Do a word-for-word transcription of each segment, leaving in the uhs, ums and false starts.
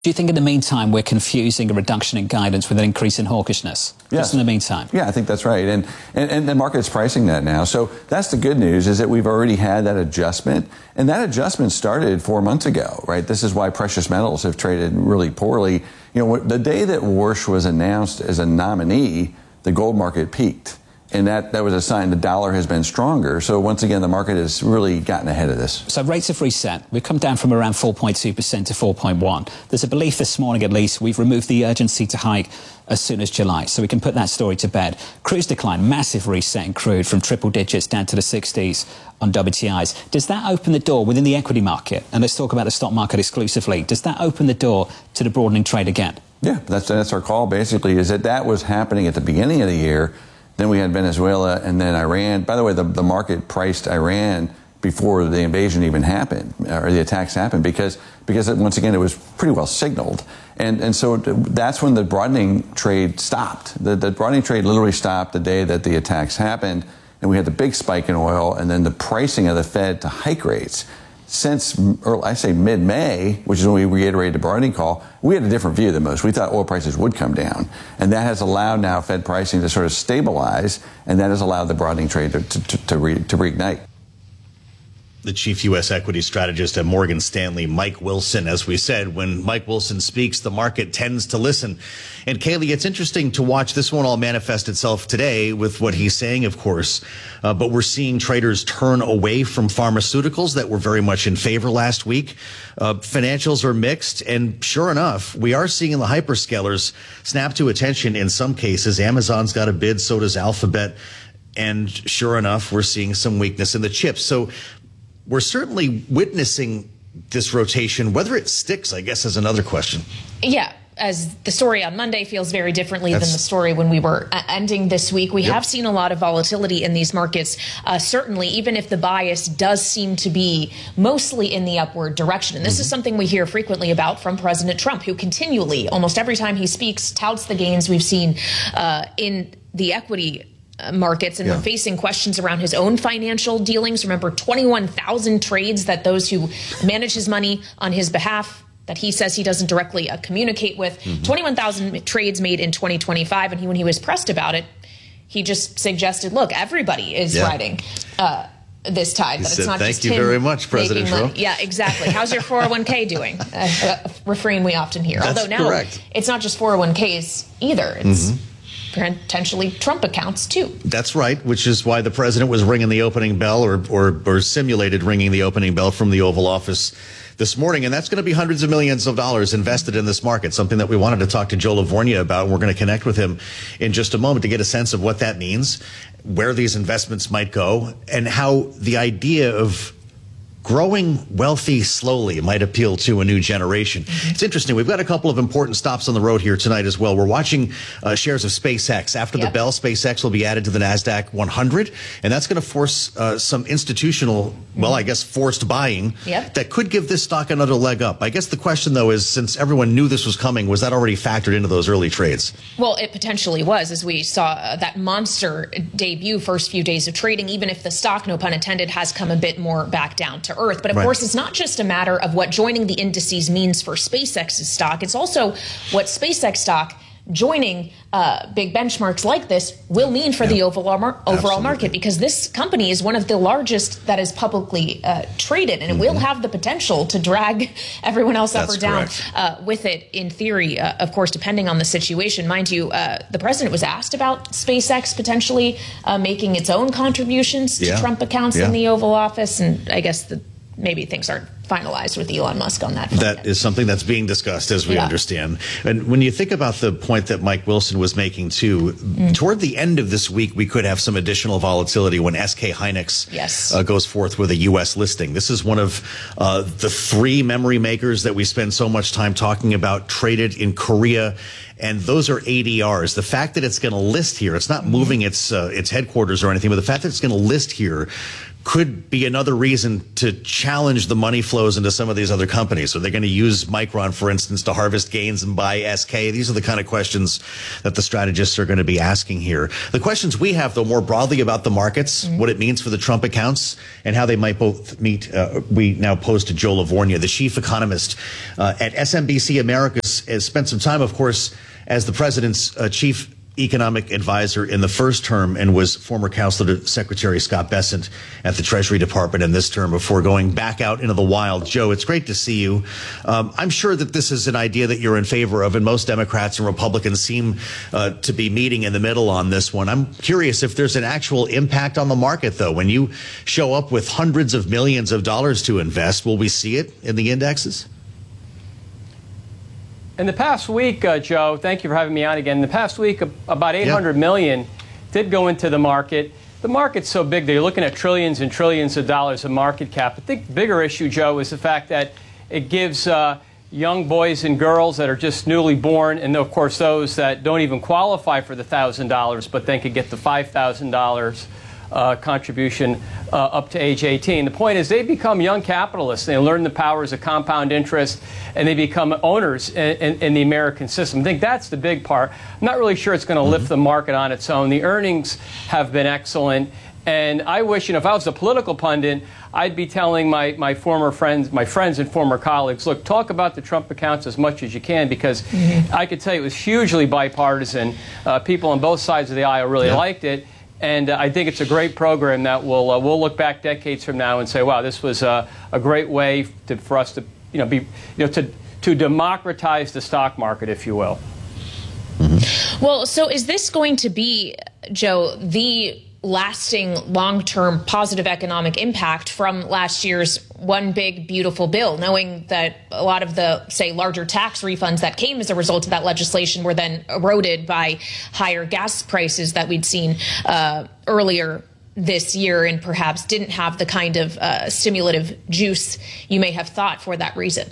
Do you think in the meantime we're confusing a reduction in guidance with an increase in hawkishness? Yes. Just in the meantime? Yeah, I think that's right. And, and, and the market's pricing that now. So that's the good news, is that we've already had that adjustment. And that adjustment started four months ago, right? This is why precious metals have traded really poorly. You know, the day that Warsh was announced as a nominee, the gold market peaked. And that, that was a sign the dollar has been stronger. So once again, the market has really gotten ahead of this. So rates have reset. We've come down from around four point two percent to four point one. There's a belief this morning, at least, we've removed the urgency to hike as soon as July. So we can put that story to bed. Crude's decline, massive reset in crude from triple digits down to the sixties on W T Is. Does that open the door within the equity market? And let's talk about the stock market exclusively. Does that open the door to the broadening trade again? Yeah, that's, that's our call, basically, is that that was happening at the beginning of the year. Then we had Venezuela and then Iran. By the way, the, the market priced Iran before the invasion even happened, or the attacks happened, because, because it, once again, it was pretty well signaled. And, and so that's when the broadening trade stopped. The, the broadening trade literally stopped the day that the attacks happened, and we had the big spike in oil, and then the pricing of the Fed to hike rates. Since, or I say mid-May, which is when we reiterated the broadening call, we had a different view than most. We thought oil prices would come down. And that has allowed now Fed pricing to sort of stabilize, and that has allowed the broadening trade to, to, to, re, to reignite. The chief U S equity strategist at Morgan Stanley, Mike Wilson. As we said, when Mike Wilson speaks, the market tends to listen. And Kayleigh, it's interesting to watch. This won't all manifest itself today with what he's saying, of course. Uh, but we're seeing traders turn away from pharmaceuticals that were very much in favor last week. Uh, financials are mixed. And sure enough, we are seeing the hyperscalers snap to attention in some cases. Amazon's got a bid, so does Alphabet. And sure enough, we're seeing some weakness in the chips. So we're certainly witnessing this rotation. Whether it sticks, I guess, is another question. Yeah. As the story on Monday feels very differently That's, than the story when we were ending this week. We yep. have seen a lot of volatility in these markets, uh, certainly, even if the bias does seem to be mostly in the upward direction. And this mm-hmm. is something we hear frequently about from President Trump, who continually, almost every time he speaks, touts the gains we've seen uh, in the equity markets, and yeah. when facing questions around his own financial dealings. Remember, twenty-one thousand trades that those who manage his money on his behalf that he says he doesn't directly uh, communicate with, mm-hmm. twenty-one thousand trades made in twenty twenty-five. And he, when he was pressed about it, he just suggested, look, everybody is yeah. riding uh, this tide. He that said, it's not thank just you him very much, President Trump. Money. Yeah, exactly. How's your four oh one k doing? A, a refrain we often hear. That's Although now correct. It's not just four oh one k's either. It's mm-hmm. potentially Trump accounts, too. That's right, which is why the president was ringing the opening bell, or, or, or simulated ringing the opening bell from the Oval Office this morning. And that's going to be hundreds of millions of dollars invested in this market, something that we wanted to talk to Joe Lavorgna about. And we're going to connect with him in just a moment to get a sense of what that means, where these investments might go, and how the idea of growing wealthy slowly might appeal to a new generation. Mm-hmm. It's interesting. We've got a couple of important stops on the road here tonight as well. We're watching uh, shares of SpaceX. After yep. the bell, SpaceX will be added to the NASDAQ one hundred, and that's going to force uh, some institutional, well, I guess, forced buying yep. that could give this stock another leg up. I guess the question, though, is since everyone knew this was coming, was that already factored into those early trades? Well, it potentially was, as we saw uh, that monster debut first few days of trading, even if the stock, no pun intended, has come a bit more back down to earth. But of right. course, it's not just a matter of what joining the indices means for SpaceX's stock. It's also what SpaceX stock joining uh, big benchmarks like this will mean for yeah. the overall, mar- overall market, because this company is one of the largest that is publicly uh, traded, and mm-hmm. it will have the potential to drag everyone else That's up or down uh, with it, in theory, uh, of course, depending on the situation. Mind you, uh, the president was asked about SpaceX potentially uh, making its own contributions to yeah. Trump accounts yeah. in the Oval Office, and I guess the maybe things aren't finalized with Elon Musk on that front. That is something that's being discussed, as we yeah. understand. And when you think about the point that Mike Wilson was making, too, mm. toward the end of this week, we could have some additional volatility when S K Hynix yes. uh, goes forth with a U S listing. This is one of uh, the three memory makers that we spend so much time talking about, traded in Korea. And those are A D Rs. The fact that it's going to list here, it's not moving its uh, its headquarters or anything, but the fact that it's going to list here could be another reason to challenge the money flows into some of these other companies. Are they going to use Micron, for instance, to harvest gains and buy S K? These are the kind of questions that the strategists are going to be asking here. The questions we have, though, more broadly about the markets, mm-hmm. what it means for the Trump accounts, and how they might both meet, uh, we now pose to Joe Lavorgna, the chief economist uh, at S M B C Americas, has spent some time, of course, as the president's uh, chief economic advisor in the first term, and was former counselor to Secretary Scott Bessent at the Treasury Department in this term before going back out into the wild. Joe, it's great to see you. Um, I'm sure that this is an idea that you're in favor of, and most Democrats and Republicans seem uh, to be meeting in the middle on this one. I'm curious if there's an actual impact on the market, though. When you show up with hundreds of millions of dollars to invest, will we see it in the indexes? In the past week, uh, Joe, thank you for having me on again. In the past week, about eight hundred yeah. million did go into the market. The market's so big that you're looking at trillions and trillions of dollars of market cap. I think the bigger issue, Joe, is the fact that it gives uh, young boys and girls that are just newly born, and of course those that don't even qualify for the one thousand dollars, but then could get the five thousand dollars uh, contribution uh, up to age eighteen. The point is they become young capitalists. They learn the powers of compound interest, and they become owners in, in, in the American system. I think that's the big part. I'm not really sure it's going to mm-hmm. lift the market on its own. The earnings have been excellent. And I wish, you know, if I was a political pundit, I'd be telling my, my former friends, my friends and former colleagues, look, talk about the Trump accounts as much as you can, because mm-hmm. I could tell you it was hugely bipartisan. Uh, people on both sides of the aisle really yeah. liked it. And uh, I think it's a great program that will uh, we'll look back decades from now and say, wow, this was uh, a great way to, for us to, you know, be, you know, to to democratize the stock market, if you will. Mm-hmm. Well, so is this going to be, Joe, the lasting long-term positive economic impact from last year's one big beautiful bill, knowing that a lot of the, say, larger tax refunds that came as a result of that legislation were then eroded by higher gas prices that we'd seen uh, earlier this year, and perhaps didn't have the kind of uh, stimulative juice you may have thought for that reason?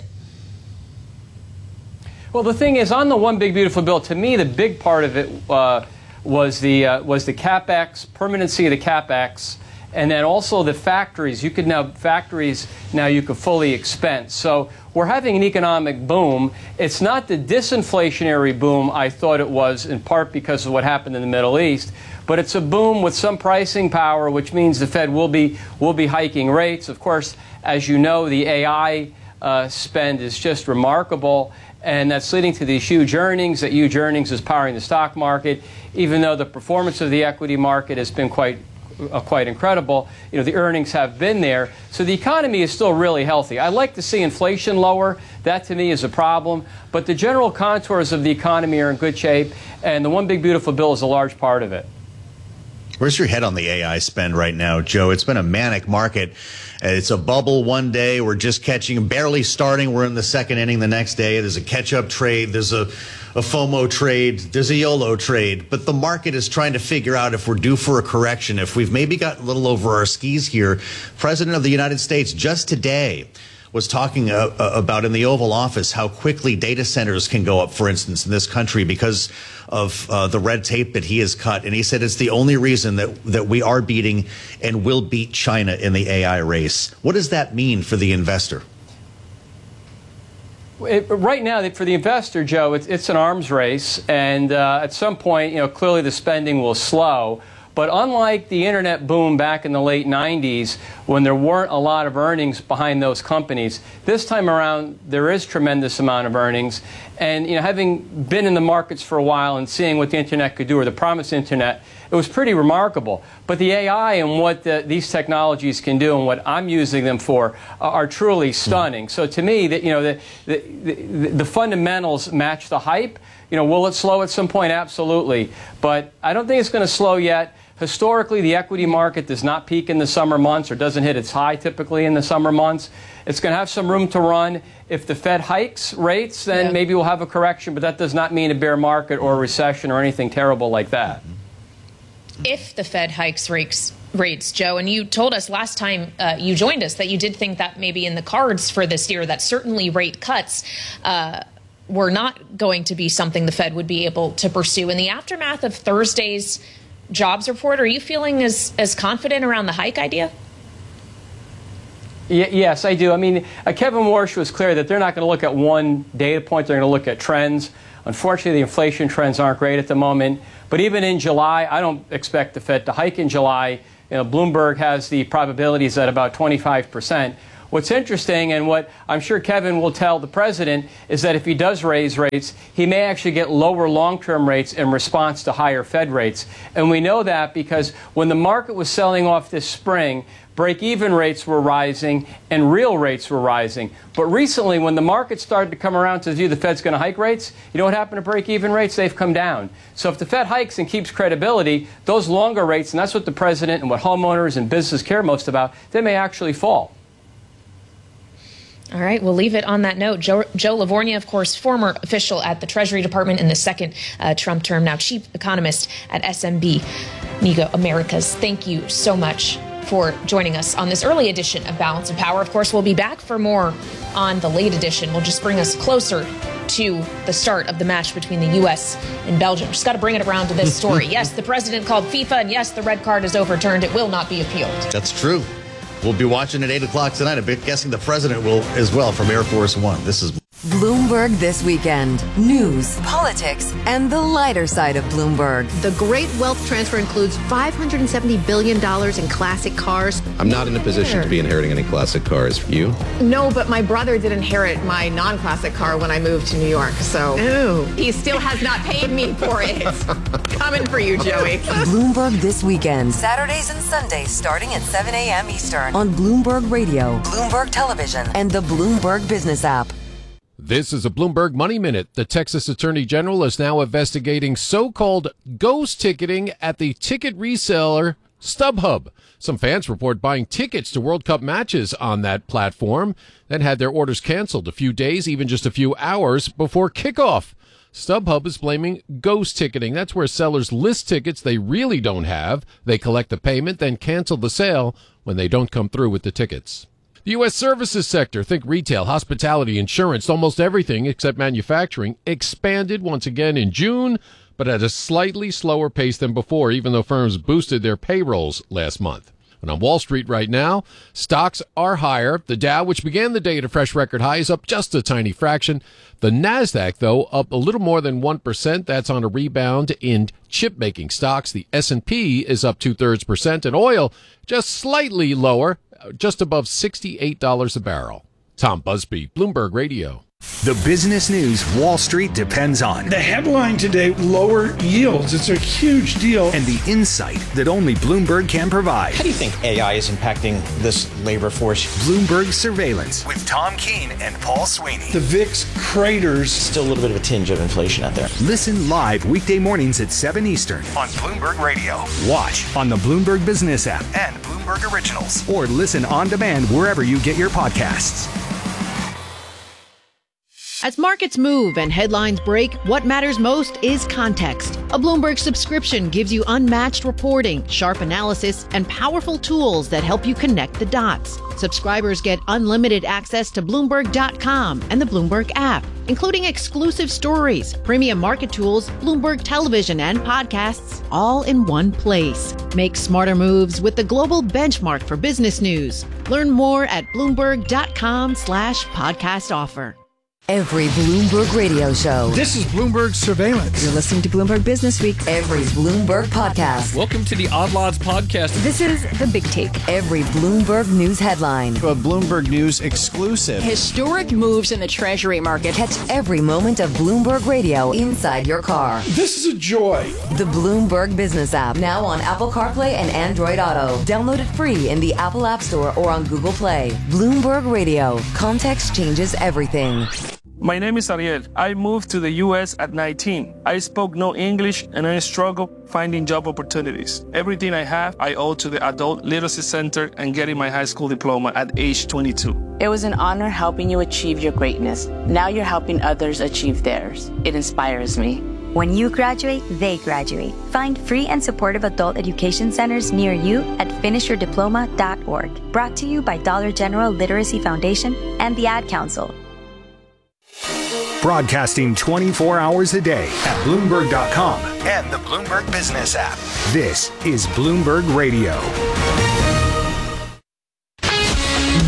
Well, the thing is, on the one big beautiful bill, to me, the big part of it uh, was the uh, was the CapEx, permanency of the CapEx, and then also the factories. You could now factories now you could fully expense. So we're having an economic boom. It's not the disinflationary boom I thought it was, in part because of what happened in the Middle East, but it's a boom with some pricing power, which means the Fed will be will be hiking rates. Of course, as you know, the A I uh, spend is just remarkable. And that's leading to these huge earnings. That huge earnings is powering the stock market. Even though the performance of the equity market has been quite, uh, quite incredible, you know, the earnings have been there. So the economy is still really healthy. I'd like to see inflation lower. That, to me, is a problem. But the general contours of the economy are in good shape, and the one big beautiful bill is a large part of it. Where's your head on the A I spend right now, Joe? It's been a manic market. It's a bubble one day. We're just catching, barely starting. We're in the second inning the next day. There's a catch-up trade. There's a, a FOMO trade. There's a YOLO trade. But the market is trying to figure out if we're due for a correction, if we've maybe got a little over our skis here. President of the United States just today was talking uh, about in the Oval Office how quickly data centers can go up, for instance, in this country because of uh, the red tape that he has cut. And he said it's the only reason that, that we are beating and will beat China in the A I race. What does that mean for the investor? It, right now, for the investor, Joe, it's, it's an arms race. And uh, at some point, you know, clearly the spending will slow. But unlike the internet boom back in the late nineties, when there weren't a lot of earnings behind those companies, this time around there is tremendous amount of earnings. And you know, having been in the markets for a while and seeing what the internet could do, or the promised internet, it was pretty remarkable. But the A I and what the, these technologies can do and what I'm using them for uh, are truly stunning. So to me, that you know, the, the, the, the fundamentals match the hype. You know, will it slow at some point? Absolutely. But I don't think it's going to slow yet. Historically, the equity market does not peak in the summer months, or doesn't hit its high typically in the summer months. It's going to have some room to run. If the Fed hikes rates, then yeah. maybe we'll have a correction, but that does not mean a bear market or a recession or anything terrible like that. If the Fed hikes rates, rates, Joe, and you told us last time uh, you joined us that you did think that maybe in the cards for this year, that certainly rate cuts uh, were not going to be something the Fed would be able to pursue. In the aftermath of Thursday's jobs report, are you feeling as, as confident around the hike idea? Y- yes, I do. I mean, uh, Kevin Warsh was clear that they're not going to look at one data point. They're going to look at trends. Unfortunately, the inflation trends aren't great at the moment. But even in July, I don't expect the Fed to hike in July. You know, Bloomberg has the probabilities at about twenty-five percent. What's interesting, and what I'm sure Kevin will tell the president, is that if he does raise rates, he may actually get lower long-term rates in response to higher Fed rates. And we know that because when the market was selling off this spring, break-even rates were rising and real rates were rising. But recently, when the market started to come around to the view the Fed's going to hike rates, you know what happened to break-even rates? They've come down. So if the Fed hikes and keeps credibility, those longer rates, and that's what the president and what homeowners and businesses care most about, they may actually fall. All right, we'll leave it on that note. Joe, Joe Livornia, of course, former official at the Treasury Department in the second uh, Trump term, now chief economist at S M B Nigo Americas. Thank you so much for joining us on this early edition of Balance of Power. Of course, we'll be back for more on the late edition. We'll just bring us closer to the start of the match between the U S and Belgium. Just got to bring it around to this story. Yes, the president called FIFA, and yes, the red card is overturned. It will not be appealed. That's true. We'll be watching at eight o'clock tonight. I'm guessing the president will as well from Air Force One. This is Bloomberg This Weekend. News, politics, and the lighter side of Bloomberg. The great wealth transfer includes five hundred seventy billion dollars in classic cars. I'm not in a position to be inheriting any classic cars. You? No, but my brother did inherit my non-classic car when I moved to New York, so Ooh. He still has not paid me for it. Coming for you, Joey. Bloomberg This Weekend. Saturdays and Sundays starting at seven a.m. Eastern on Bloomberg Radio, Bloomberg Television, and the Bloomberg Business app. This is a Bloomberg Money Minute. The Texas Attorney General is now investigating so-called ghost ticketing at the ticket reseller StubHub. Some fans report buying tickets to World Cup matches on that platform, then had their orders canceled a few days, even just a few hours before kickoff. StubHub is blaming ghost ticketing. That's where sellers list tickets they really don't have. They collect the payment, then cancel the sale when they don't come through with the tickets. The U S services sector, think retail, hospitality, insurance, almost everything except manufacturing, expanded once again in June, but at a slightly slower pace than before, even though firms boosted their payrolls last month. And on Wall Street right now, stocks are higher. The Dow, which began the day at a fresh record high, is up just a tiny fraction. The Nasdaq, though, up a little more than one percent. That's on a rebound in chip-making stocks. The S and P is up two-thirds percent, and oil just slightly lower, just above sixty-eight dollars a barrel. Tom Busby, Bloomberg Radio. The business news Wall Street depends on. The headline today, lower yields. It's a huge deal. And the insight that only Bloomberg can provide. How do you think A I is impacting this labor force? Bloomberg Surveillance with Tom Keene and Paul Sweeney. The V I X craters. Still a little bit of a tinge of inflation out there. Listen live weekday mornings at seven Eastern on Bloomberg Radio. Watch on the Bloomberg Business app and Bloomberg Originals. Or listen on demand wherever you get your podcasts. As markets move and headlines break, what matters most is context. A Bloomberg subscription gives you unmatched reporting, sharp analysis, and powerful tools that help you connect the dots. Subscribers get unlimited access to Bloomberg dot com and the Bloomberg app, including exclusive stories, premium market tools, Bloomberg television, and podcasts, all in one place. Make smarter moves with the global benchmark for business news. Learn more at Bloomberg dot com slash podcast offer. Every Bloomberg radio show. This is Bloomberg Surveillance. You're listening to Bloomberg Business Week. Every Bloomberg podcast. Welcome to the Odd Lots podcast. This is The Big Take. Every Bloomberg News headline. A Bloomberg News exclusive. Historic moves in the Treasury market. Catch every moment of Bloomberg Radio inside your car. This is a joy. The Bloomberg Business app. Now on Apple CarPlay and Android Auto. Download it free in the Apple App Store or on Google Play. Bloomberg Radio. Context changes everything. My name is Ariel. I moved to the U S at nineteen. I spoke no English and I struggled finding job opportunities. Everything I have, I owe to the Adult Literacy Center and getting my high school diploma at age twenty-two. It was an honor helping you achieve your greatness. Now you're helping others achieve theirs. It inspires me. When you graduate, they graduate. Find free and supportive adult education centers near you at finish your diploma dot org. Brought to you by Dollar General Literacy Foundation and the Ad Council. Broadcasting twenty-four hours a day at Bloomberg dot com and the Bloomberg Business app. This is Bloomberg Radio.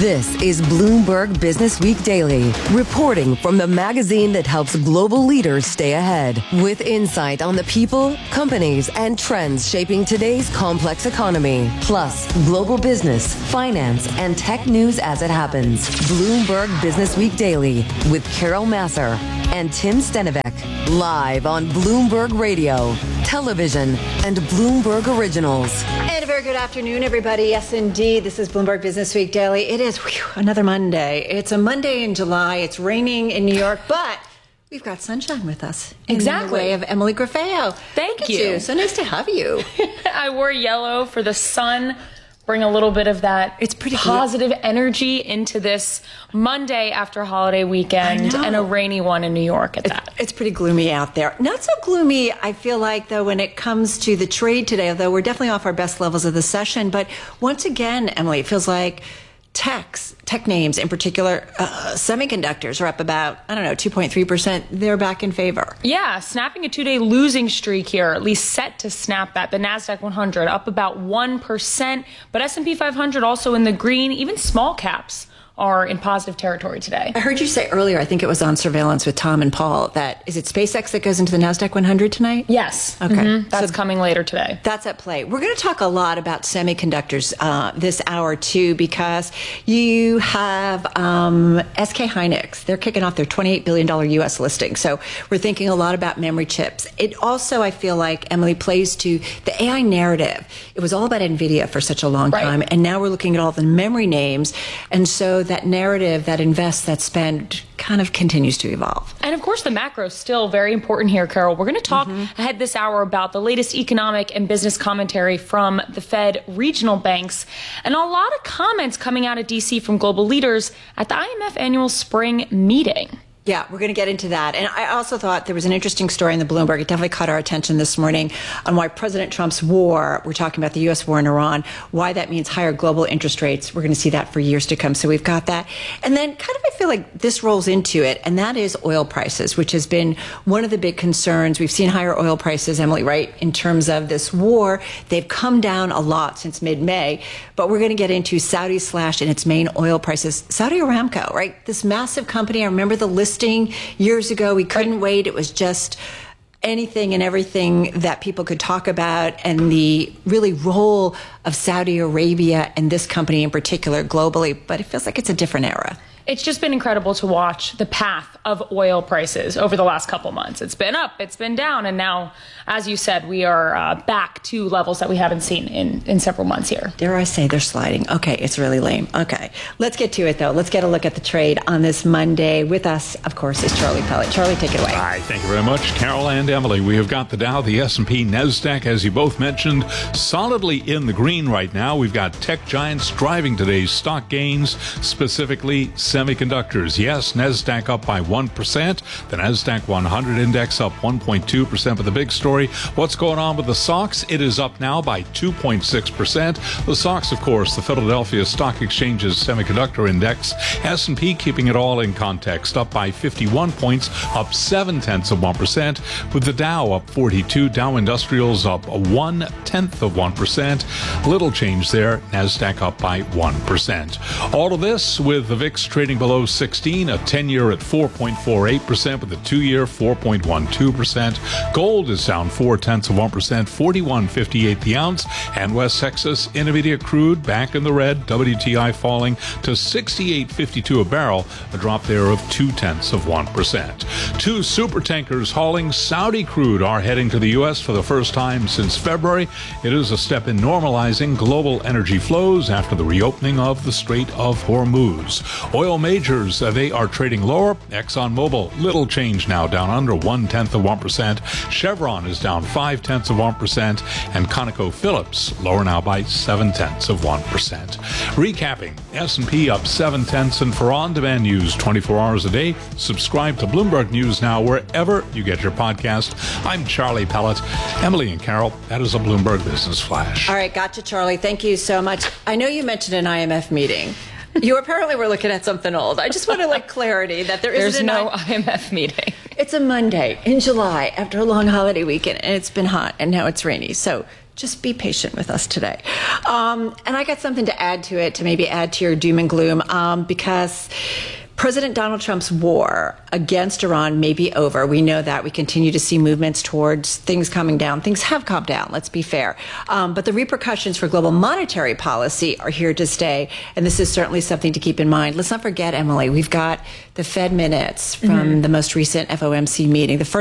This is Bloomberg Business Week Daily, reporting from the magazine that helps global leaders stay ahead, with insight on the people, companies, and trends shaping today's complex economy, plus global business, finance, and tech news as it happens. Bloomberg Business Week Daily with Carol Massar and Tim Stenivek, live on Bloomberg Radio, television, and Bloomberg Originals. And a very good afternoon, everybody. Yes, indeed. This is Bloomberg Business Week Daily. It is whew, another Monday. It's a Monday in July. It's raining in New York, but we've got sunshine with us. Exactly. In the way of Emily Grafeo. Thank you. you. So nice to have you. I wore yellow for the sun. Bring a little bit of that it's pretty positive good. energy into this Monday after holiday weekend and a rainy one in New York at it's, that. It's pretty gloomy out there. Not so gloomy, I feel like, though, when it comes to the trade today, although we're definitely off our best levels of the session. But once again, Emily, it feels like techs, tech names in particular, uh, semiconductors are up about, I don't know, two point three percent. They're back in favor. Yeah, snapping a two-day losing streak here, at least set to snap that. The NASDAQ one hundred up about one percent, but S and P five hundred also in the green. Even small caps are in positive territory today. I heard you say earlier, I think it was on Surveillance with Tom and Paul, that is it SpaceX that goes into the NASDAQ one hundred tonight? Yes. Okay. Mm-hmm. That's so coming later today. That's at play. We're going to talk a lot about semiconductors uh, this hour, too, because you have um, S K Hynix. They're kicking off their twenty-eight billion dollars U S listing. So we're thinking a lot about memory chips. It also, I feel like, Emily, plays to the A I narrative. It was all about NVIDIA for such a long right. time, and now we're looking at all the memory names. And so that narrative, that invest, that spend kind of continues to evolve. And of course, the macro is still very important here, Carol. We're going to talk mm-hmm. ahead this hour about the latest economic and business commentary from the Fed regional banks and a lot of comments coming out of D C from global leaders at the I M F annual spring meeting. Yeah, we're going to get into that. And I also thought there was an interesting story in the Bloomberg. It definitely caught our attention this morning on why President Trump's war, we're talking about the U S war in Iran, why that means higher global interest rates. We're going to see that for years to come. So we've got that. And then kind of I feel like this rolls into it, and that is oil prices, which has been one of the big concerns. We've seen higher oil prices, Emily, right, in terms of this war. They've come down a lot since mid-May, but we're going to get into Saudi slash in its main oil prices. Saudi Aramco, right, this massive company. I remember the list years ago. We couldn't wait. It was just anything and everything that people could talk about, and the really role of Saudi Arabia and this company in particular globally. But it feels like it's a different era. It's just been incredible to watch the path of oil prices over the last couple months. It's been up, it's been down, and now, as you said, we are uh, back to levels that we haven't seen in, in several months here. Dare I say they're sliding? Okay, it's really lame. Okay, let's get to it, though. Let's get a look at the trade on this Monday. With us, of course, is Charlie Pellet. Charlie, take it away. All right, thank you very much, Carol and Emily. We have got the Dow, the S and P, NASDAQ, as you both mentioned, solidly in the green right now. We've got tech giants driving today's stock gains, specifically semiconductors. Yes, NASDAQ up by one percent. The NASDAQ one hundred index up one point two percent. But the big story, what's going on with the S O X? It is up now by two point six percent. The S O X, of course, the Philadelphia Stock Exchange's semiconductor index. S and P keeping it all in context, up by fifty-one points, up seven tenths of one percent. With the Dow up forty-two, Dow Industrials up one tenth of one percent. Little change there. NASDAQ up by one percent. All of this with the V I X trading below sixteen, a ten-year at four point four eight percent, with a two-year four point one two percent. Gold is down four tenths of one percent, forty-one fifty-eight the ounce. And West Texas Intermediate crude back in the red, W T I falling to sixty-eight fifty-two a barrel, a drop there of two tenths of one percent. Two super tankers hauling Saudi crude are heading to the U S for the first time since February. It is a step in normalizing global energy flows after the reopening of the Strait of Hormuz. Oil majors, uh, they are trading lower. ExxonMobil, little change now, down under one-tenth of one percent. Chevron is down five-tenths of one percent. And ConocoPhillips, lower now by seven-tenths of one percent. Recapping, S and P up seven-tenths. And for on-demand news twenty-four hours a day, subscribe to Bloomberg News Now wherever you get your podcast. I'm Charlie Pellet. Emily and Carol, that is a Bloomberg Business Flash. All right, gotcha, Charlie. Thank you so much. I know you mentioned an I M F meeting. You apparently were looking at something old. I just wanted like clarity that there There's isn't no I- I M F meeting. It's a Monday in July after a long holiday weekend, and it's been hot, and now it's rainy. So Just be patient with us today. Um, and I got something to add to it, to maybe add to your doom and gloom, um, because President Donald Trump's war against Iran may be over. We know that. We continue to see movements towards things calming down. Things have calmed down, let's be fair. Um, but the repercussions for global monetary policy are here to stay. And this is certainly something to keep in mind. Let's not forget, Emily, we've got the Fed minutes from mm-hmm. the most recent F O M C meeting. The first